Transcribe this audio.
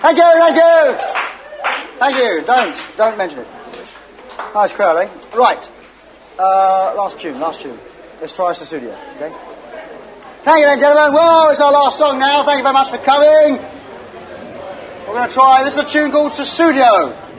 Thank you, thank you. Thank you. Don't mention it. Nice crowd, eh? Right. Last tune. Let's try Sussudio, okay? Thank you then, gentlemen. Well, it's our last song now. Thank you very much for coming. We're going to try, this is a tune called Sussudio.